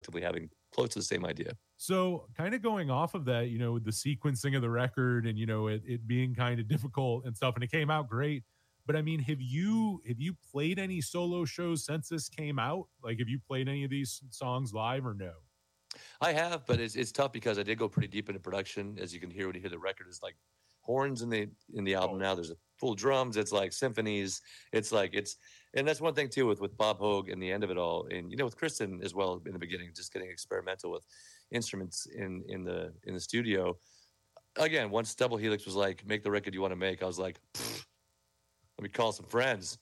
collectively having close to the same idea. So kind of going off of that, with the sequencing of the record and, it being kind of difficult and stuff, and it came out great. But I mean, have you played any solo shows since this came out? Like, have you played any of these songs live or no? I have, but it's tough because I did go pretty deep into production. As you can hear when you hear the record, it's like horns in the album now. There's a full drums. It's like symphonies. And that's one thing too with Bob Hogue and the end of it all, and with Kristen as well in the beginning, just getting experimental with instruments in the studio. Again, once Double Helix was like, make the record you want to make, I was like, let me call some friends.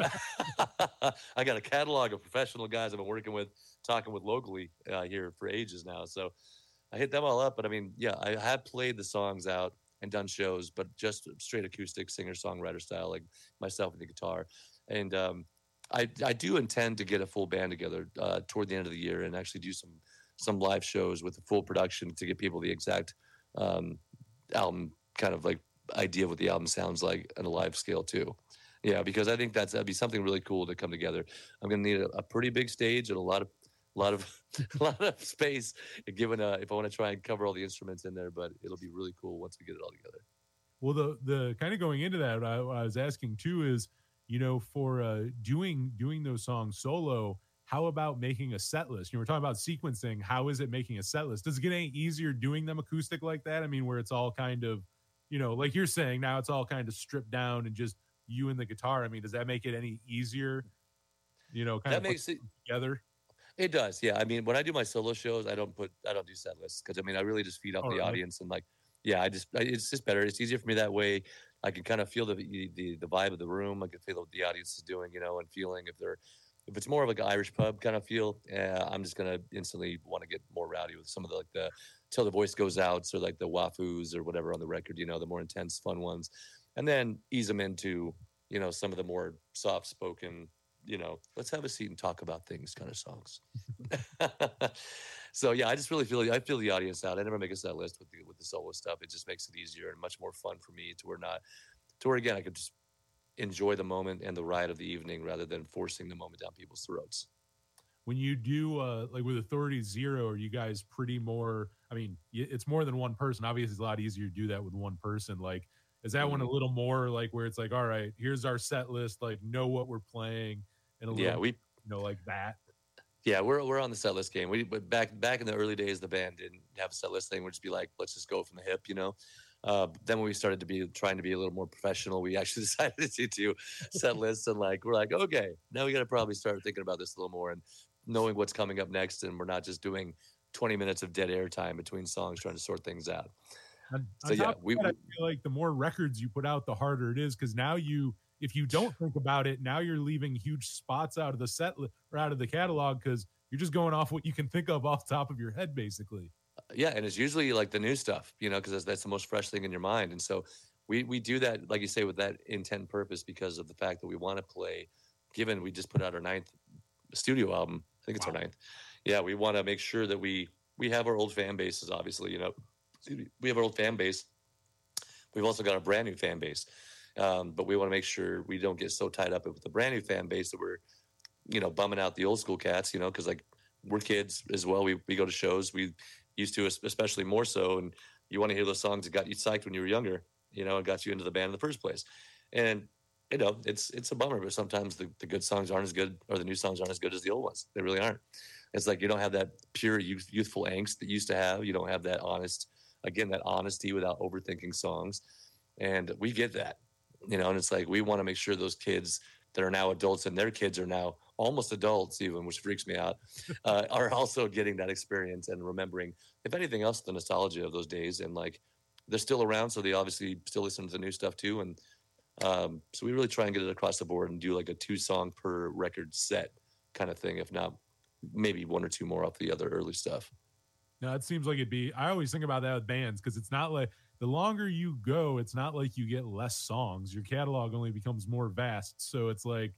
I got a catalog of professional guys I've been working with, talking with locally here for ages now. So I hit them all up. But I mean, yeah, I have played the songs out and done shows, but just straight acoustic singer-songwriter style, like myself and the guitar. And I do intend to get a full band together toward the end of the year and actually do some live shows with the full production to get people the exact album kind of like idea of what the album sounds like on a live scale too. Yeah, because I think that'd be something really cool to come together. I'm going to need a pretty big stage and a lot of space, given if I want to try and cover all the instruments in there. But it'll be really cool once we get it all together. Well, the kind of going into that, what I was asking too is, for doing those songs solo, how about making a set list? We're talking about sequencing. How is it making a set list? Does it get any easier doing them acoustic like that? I mean, where it's all kind of, like you're saying now, it's all kind of stripped down and just you and the guitar. I mean, does that make it any easier? That makes it together. It does, yeah. I mean, when I do my solo shows, I don't do set lists because I mean, I really just feed off the audience and like, yeah, it's just better. It's easier for me that way. I can kind of feel the vibe of the room. I can feel what the audience is doing, and feeling if it's more of like an Irish pub kind of feel. I'm just gonna instantly want to get more rowdy with some of the till the voice goes out, or like the wafoos or whatever on the record, the more intense, fun ones, and then ease them into some of the more soft spoken. Let's have a seat and talk about things kind of songs. So yeah, I just really feel the audience out. I never make a set list with the solo stuff. It just makes it easier and much more fun for me to where again I could just enjoy the moment and the ride of the evening rather than forcing the moment down people's throats. When you do like with Authority Zero, are you guys pretty more? I mean, it's more than one person. Obviously, it's a lot easier to do that with one person. Like, is that one a little more like where it's like, all right, here's our set list, like know what we're playing, and a little, like that. Yeah, we're on the set list game. But back in the early days, the band didn't have a set list thing. We'd just be like, let's just go from the hip, Then when we started trying to be a little more professional, we actually decided to do set lists and we're like, okay, now we got to probably start thinking about this a little more and knowing what's coming up next, and we're not just doing 20 minutes of dead air time between songs trying to sort things out. So yeah, I feel like the more records you put out, the harder it is because now if you don't think about it, now you're leaving huge spots out of the set or out of the catalog because you're just going off what you can think of off the top of your head, basically. Yeah, and it's usually like the new stuff, because that's the most fresh thing in your mind. And so we do that, like you say, with that intent and purpose because of the fact that we want to play, given we just put out our 9th studio album. I think it's our 9th. Yeah, we want to make sure that we have our old fan bases, obviously, we have our old fan base. We've also got a brand new fan base. But we want to make sure we don't get so tied up with the brand new fan base that we're, bumming out the old school cats, because like we're kids as well. We go to shows. We used to, especially more so. And you want to hear those songs that got you psyched when you were younger, and got you into the band in the first place. And, it's a bummer, but sometimes the good songs aren't as good, or the new songs aren't as good as the old ones. They really aren't. It's like you don't have that pure youthful angst that you used to have. You don't have that that honesty without overthinking songs. And we get that. And it's like we want to make sure those kids that are now adults and their kids are now almost adults even, which freaks me out, are also getting that experience and remembering, if anything else, the nostalgia of those days. And they're still around, so they obviously still listen to the new stuff too. And so we really try and get it across the board and do like a 2-song per record set kind of thing, if not maybe 1 or 2 more off the other early stuff. No, it seems like I always think about that with bands because it's not like the longer you go, it's not like you get less songs. Your catalog only becomes more vast. So it's like,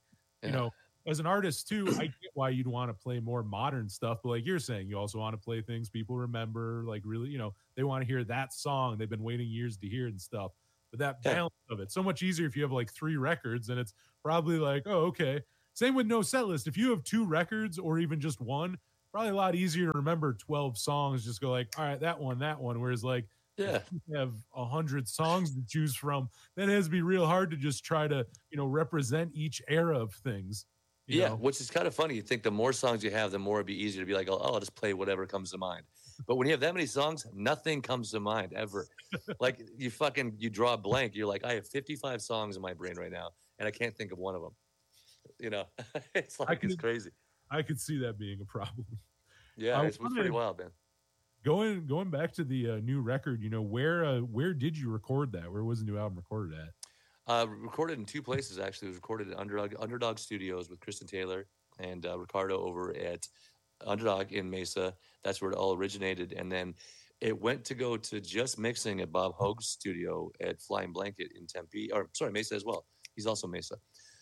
as an artist too, I get why you'd want to play more modern stuff. But like you're saying, you also want to play things people remember, like really, they want to hear that song they've been waiting years to hear and stuff. But that balance of it, so much easier if you have like 3 records and it's probably like, oh, okay. Same with no set list. If you have 2 records or even just one, probably a lot easier to remember 12 songs. Just go like, all right, that one, that one. Whereas like if Yeah. you have 100 songs to choose from, then it has to be real hard to just try to, represent each era of things. Yeah, which is kind of funny. You think the more songs you have, the more it'd be easier to be like, oh, I'll just play whatever comes to mind. But when you have that many songs, nothing comes to mind ever. Like you draw a blank. You're like, I have 55 songs in my brain right now, and I can't think of one of them. It's like it's crazy. I could see that being a problem. Yeah, it was pretty wild, man. Going back to the new record, where did you record that? Where was the new album recorded at? Recorded in two places, actually. It was recorded at Underdog Studios with Kristen Taylor and Ricardo over at Underdog in Mesa. That's where it all originated. And then it went to go to just mixing at Bob Hoag's studio at Flying Blanket in Tempe, or sorry, Mesa as well. He's also Mesa.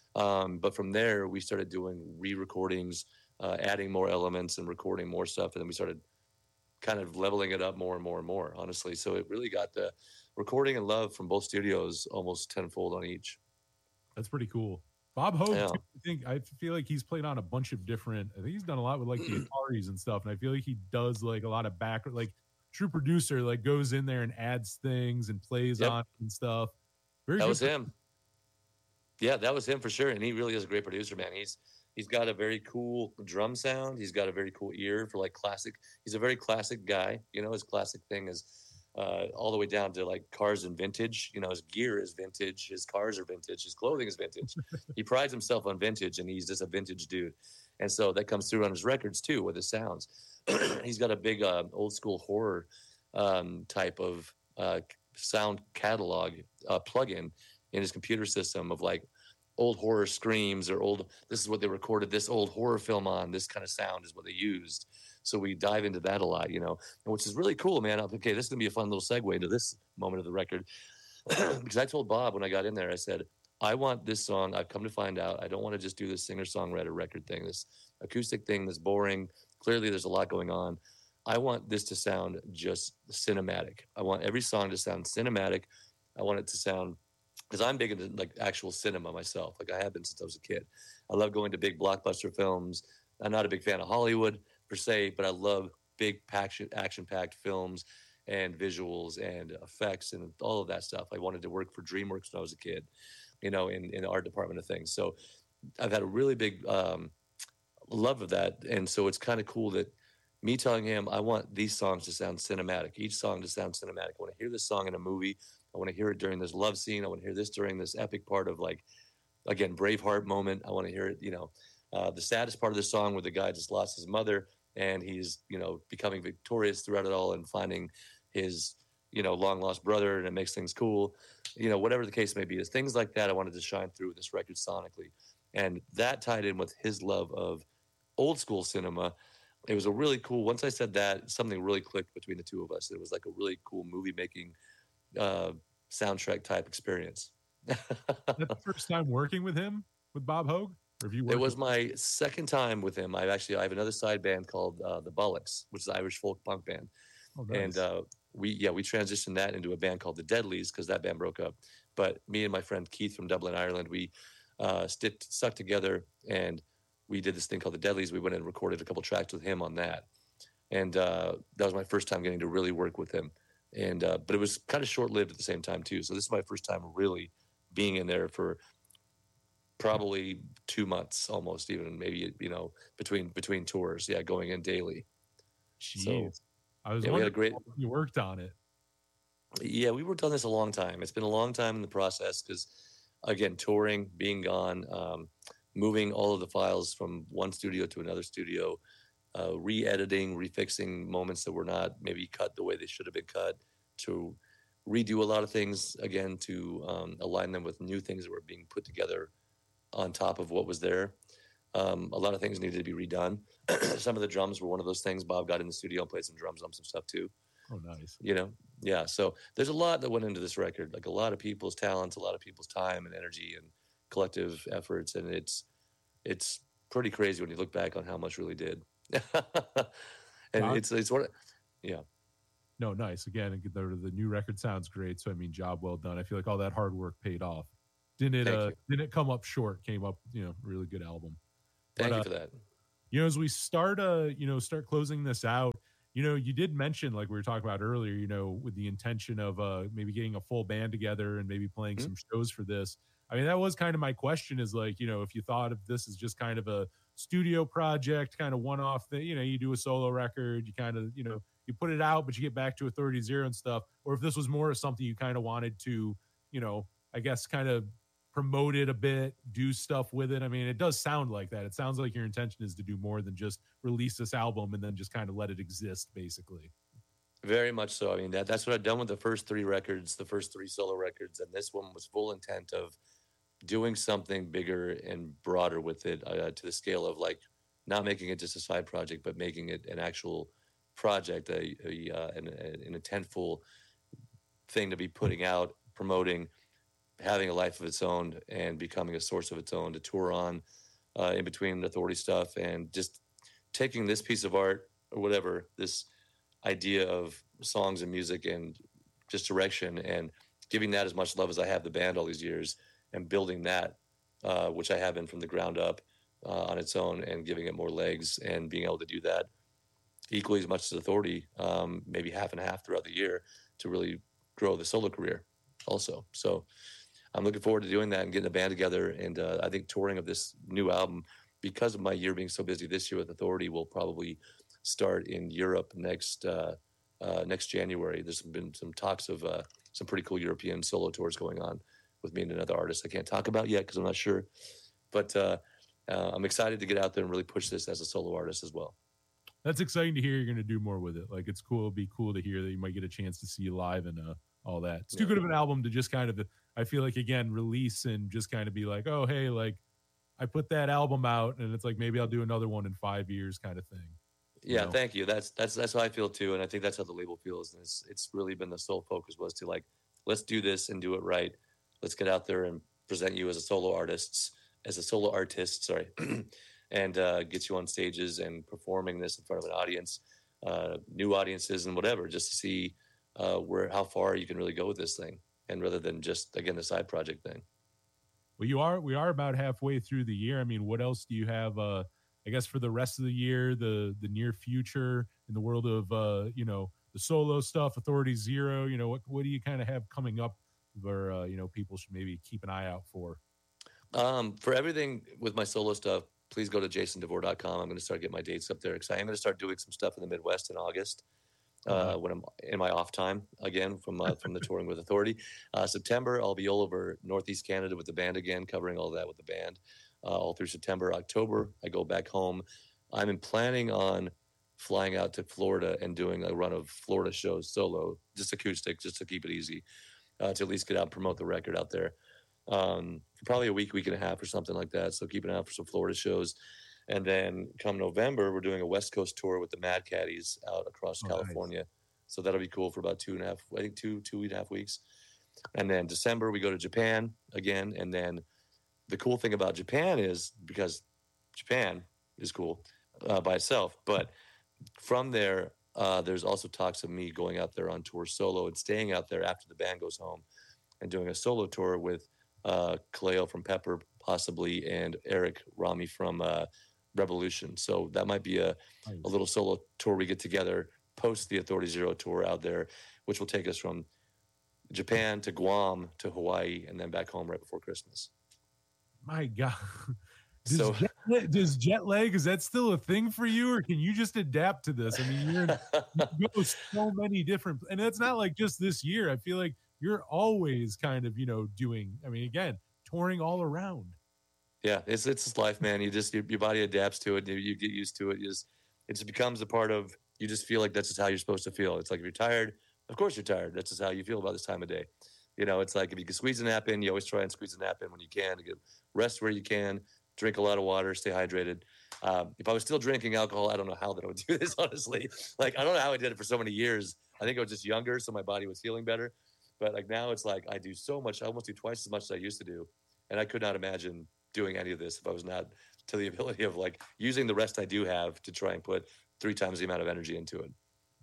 But from there, we started doing re-recordings, adding more elements and recording more stuff. And then we started kind of leveling it up more and more and more, honestly. So it really got the recording and love from both studios almost tenfold on each. That's pretty cool. Bob Hoag, I feel like he's played on a bunch of different, I think he's done a lot with like the Ataris and stuff. And I feel like he does like a lot of back, like true producer, like goes in there and adds things and plays on and stuff. That was him. Yeah, that was him for sure. And he really is a great producer, man. He's got a very cool drum sound. He's got a very cool ear for like classic. He's a very classic guy. His classic thing is all the way down to like cars and vintage. His gear is vintage. His cars are vintage. His clothing is vintage. He prides himself on vintage, and he's just a vintage dude. And so that comes through on his records too, with his sounds. He's got a big old school horror type of sound catalog plugin in his computer system of like old horror screams or this is what they recorded this old horror film on. This kind of sound is what they used. So we dive into that a lot, which is really cool, man. Okay, this is going to be a fun little segue into this moment of the record. Because I told Bob when I got in there, I said, I want this song. I've come to find out I don't want to just do this singer-songwriter record thing, this acoustic thing that's boring. Clearly, there's a lot going on. I want this to sound just cinematic. I want every song to sound cinematic. I want it to sound, because I'm big into like actual cinema myself. Like I have been since I was a kid. I love going to big blockbuster films. I'm not a big fan of Hollywood per se, but I love big action-packed films and visuals and effects and all of that stuff. I wanted to work for DreamWorks when I was a kid, in the art department of things. So I've had a really big love of that. And so it's kind of cool that me telling him, I want these songs to sound cinematic, each song to sound cinematic. I want to hear this song in a movie. I want to hear it during this love scene. I want to hear this during this epic part of like, again, Braveheart moment. I want to hear it, the saddest part of the song where the guy just lost his mother and he's, becoming victorious throughout it all and finding his, long lost brother, and it makes things cool. Whatever the case may be, is things like that I wanted to shine through with this record sonically. And that tied in with his love of old school cinema. It was a really cool, once I said that, something really clicked between the two of us. It was like a really cool movie making soundtrack type experience. That's the first time working with him, with Bob Hoag? It was my second time with him. I have another side band called the Bollocks, which is an Irish folk punk band. Oh, nice. And we transitioned that into a band called the Deadlies because that band broke up. But me and my friend Keith from Dublin, Ireland, we stuck together and we did this thing called the Deadlies. We went and recorded a couple tracks with him on that. And that was my first time getting to really work with him. And but it was kind of short-lived at the same time too. So this is my first time really being in there for probably 2 months, almost, even maybe between tours. Yeah, going in daily. Jeez. So I was wondering if you worked on it. Yeah, we worked on this a long time. It's been a long time in the process because, again, touring, being gone, moving all of the files from one studio to another studio, re-editing, refixing moments that were not maybe cut the way they should have been cut, to redo a lot of things, again, to align them with new things that were being put together on top of what was there. A lot of things needed to be redone. Some of the drums were one of those things. Bob got in the studio and played some drums on some stuff too. Oh, nice. Yeah. So there's a lot that went into this record, like a lot of people's talents, a lot of people's time and energy and collective efforts. And it's pretty crazy when you look back on how much really did. And it's what, yeah. No, nice. Again, the new record sounds great. So, I mean, job well done. I feel like all that hard work paid off. Didn't it come up short? Came up, really good album. Thank you for that. As we start start closing this out, you did mention, like we were talking about earlier, with the intention of maybe getting a full band together and maybe playing Mhm. some shows for this. I mean, that was kind of my question, is like, if you thought of this as just kind of a studio project, kind of one-off thing, you do a solo record, you kind of, you put it out, but you get back to Authority Zero and stuff, or if this was more of something you kind of wanted to, I guess kind of promote it a bit, do stuff with it. I mean, it does sound like that. It sounds like your intention is to do more than just release this album and then just kind of let it exist, basically. Very much so. I mean, that's what I've done with the first three records, the first three solo records, and this one was full intent of doing something bigger and broader with it, to the scale of like not making it just a side project, but making it an actual project, an intentful thing to be putting out, promoting, having a life of its own, and becoming a source of its own to tour on, in between Authority stuff, and just taking this piece of art or whatever, this idea of songs and music and just direction, and giving that as much love as I have the band all these years, and building that, which I have been from the ground up, on its own, and giving it more legs, and being able to do that equally as much as Authority, maybe half and half throughout the year, to really grow the solo career also. So I'm looking forward to doing that and getting a band together. And I think touring of this new album, because of my year being so busy this year with Authority, will probably start in Europe next January. There's been some talks of some pretty cool European solo tours going on with me and another artist I can't talk about yet because I'm not sure. But I'm excited to get out there and really push this as a solo artist as well. That's exciting to hear you're going to do more with it. Like, it's cool. It'd be cool to hear that you might get a chance to see you live and all that. It's too good of an album to just kind of, I feel like, again, release and just kind of be like, oh, hey, like I put that album out, and it's like, maybe I'll do another one in 5 years kind of thing. Yeah, thank you. That's how I feel too, and I think that's how the label feels. And it's really been the sole focus was to like, let's do this and do it right. Let's get out there and present you as a solo artist, sorry, and get you on stages and performing this in front of an audience, new audiences and whatever, just to see how far you can really go with this thing, and rather than just, again, the side project thing. Well, we are about halfway through the year. I mean, what else do you have? I guess for the rest of the year, the near future, in the world of the solo stuff, Authority Zero. What do you kind of have coming up, where people should maybe keep an eye out for? For everything with my solo stuff, please go to jasondevore.com. I'm going to start getting my dates up there, because I am going to start doing some stuff in the Midwest in August, when I'm in my off time again from the touring with Authority. September, I'll be all over Northeast Canada with the band again, covering all that with the band all through September. October, I go back home. I'm planning on flying out to Florida and doing a run of Florida shows solo, just acoustic, just to keep it easy, to at least get out and promote the record out there. Probably a week and a half or something like that. So keep an eye out for some Florida shows. And then come November, we're doing a West Coast tour with the Mad Caddies out across California. Nice. So that'll be cool for about 2.5 weeks. And then December, we go to Japan again. And then the cool thing about Japan is, because Japan is cool by itself, but from there, there's also talks of me going out there on tour solo and staying out there after the band goes home and doing a solo tour with Kaleo from Pepper, possibly, and Eric Rami from Revolution. So that might be a little solo tour we get together post the Authority Zero tour out there, which will take us from Japan to Guam to Hawaii and then back home right before Christmas. My God. Does jet lag, is that still a thing for you, or can you just adapt to this? I mean, you go so many different, and it's not like just this year. I feel like you're always kind of, doing, I mean, again, touring all around. Yeah, it's just life, man. Your body adapts to it. You get used to it. It just becomes a part of, you just feel like that's just how you're supposed to feel. It's like, if you're tired, of course you're tired. That's just how you feel about this time of day. It's like, if you can squeeze a nap in, you always try and squeeze a nap in when you can, to get rest where you can, drink a lot of water, stay hydrated. If I was still drinking alcohol, I don't know how that I would do this, honestly. Like, I don't know how I did it for so many years. I think I was just younger, so my body was feeling better. But like now it's like I do so much, I almost do twice as much as I used to do. And I could not imagine doing any of this if I was not to the ability of like using the rest I do have to try and put 3 times the amount of energy into it.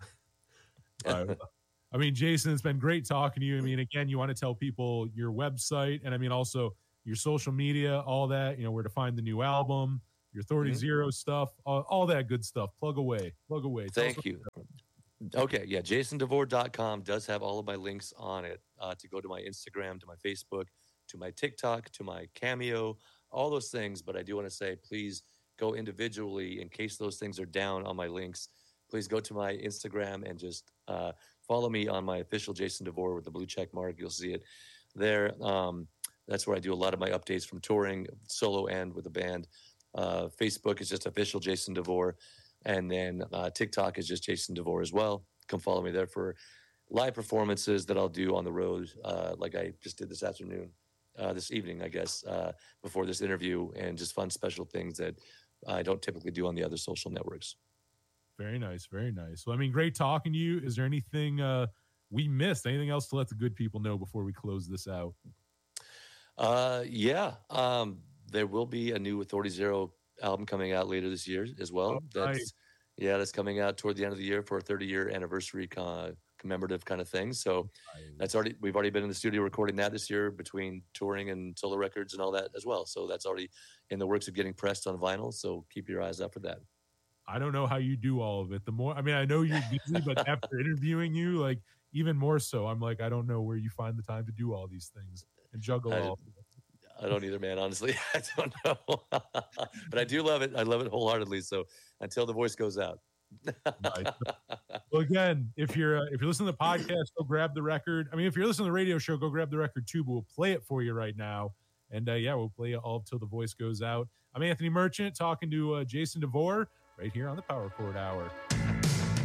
I mean, Jason, it's been great talking to you. I mean, again, you want to tell people your website, and I mean, also your social media, all that, where to find the new album, your Authority Zero stuff, all that good stuff. Plug away. Thank you. Okay, yeah, jasondevore.com does have all of my links on it to go to my Instagram, to my Facebook, to my TikTok, to my Cameo, all those things. But I do want to say, please go individually in case those things are down on my links. Please go to my Instagram and just follow me on my official Jason DeVore with the blue check mark. You'll see it there. That's where I do a lot of my updates from touring, solo and with the band. Facebook is just official Jason DeVore. And then TikTok is just Jason DeVore as well. Come follow me there for live performances that I'll do on the road, like I just did this evening, I guess, before this interview, and just fun, special things that I don't typically do on the other social networks. Very nice. Very nice. Well, I mean, great talking to you. Is there anything we missed? Anything else to let the good people know before we close this out? Yeah. There will be a new Authority Zero album coming out later this year as well. That's coming out toward the end of the year for a 30-year anniversary commemorative kind of thing. So we've already been in the studio recording that this year between touring and solo records and all that as well. So that's already in the works of getting pressed on vinyl. So keep your eyes out for that. I don't know how you do all of it. I know you're busy, but after interviewing you, like even more so, I'm like, I don't know where you find the time to do all these things and juggle all of it. I don't either, man. Honestly, I don't know, but I do love it. I love it wholeheartedly. So until the voice goes out. Nice. Well, again, if you're listening to the podcast, go grab the record. I mean, if you're listening to the radio show, go grab the record too. But we'll play it for you right now, and we'll play it all till the voice goes out. I'm Anthony Merchant talking to Jason DeVore right here on the Power Chord Hour.